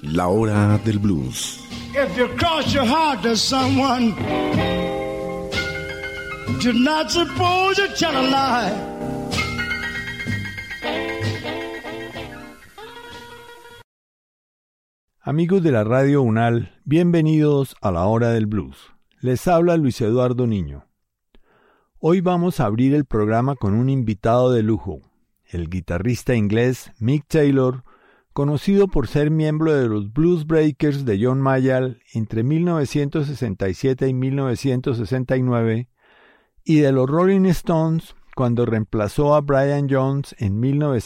La hora del blues. If you cross your heart to someone, you're not supposed to tell a lie. Amigos de la Radio UNAL, bienvenidos a la hora del blues. Les habla Luis Eduardo Niño. Hoy vamos a abrir el programa con un invitado de lujo, el guitarrista inglés Mick Taylor, conocido por ser miembro de los Blues Breakers de John Mayall entre 1967 y 1969 y de los Rolling Stones cuando reemplazó a Brian Jones en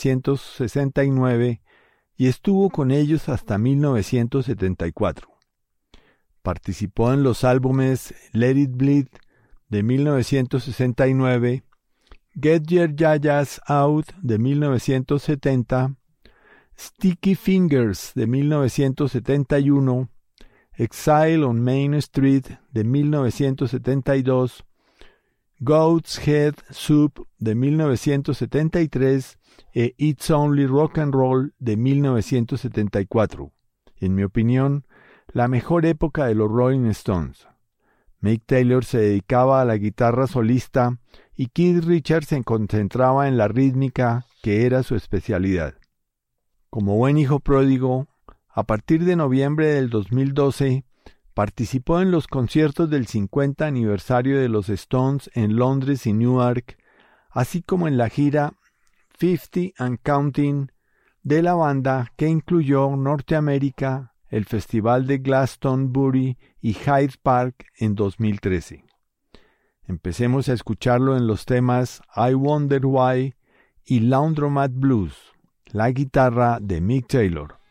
1969 y estuvo con ellos hasta 1974. Participó en los álbumes Let It Bleed de 1969, Get Your Yayas Out de 1970, Sticky Fingers de 1971, Exile on Main Street de 1972, Goat's Head Soup de 1973 e It's Only Rock and Roll de 1974. En mi opinión, la mejor época de los Rolling Stones. Mick Taylor se dedicaba a la guitarra solista y Keith Richards se concentraba en la rítmica, que era su especialidad. Como buen hijo pródigo, a partir de noviembre del 2012, participó en los conciertos del 50 aniversario de los Stones en Londres y Newark, así como en la gira 50 and Counting de la banda, que incluyó Norteamérica, el Festival de Glastonbury y Hyde Park en 2013. Empecemos a escucharlo en los temas I Wonder Why y Laundromat Blues, la guitarra de Mick Taylor.